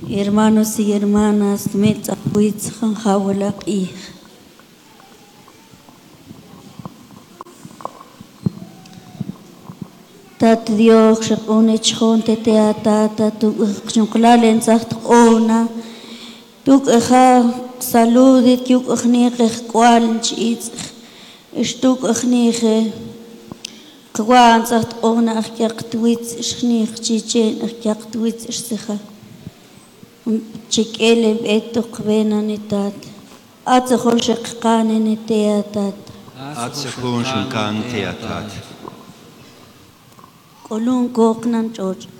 Hermanos y hermanas, metzapuitz jawalak y tat Dios shakone chon te teatata tu chunklalen zacht ona tu saludit tu khnige kwal chits shtuk khnige kwaan zacht ona akyaqtwits shkhnige chichen akyaqtwits shsikha chikele beto qbena nitat atkhol shaqane niteatat atkhol shkan teatat Kolun koknan church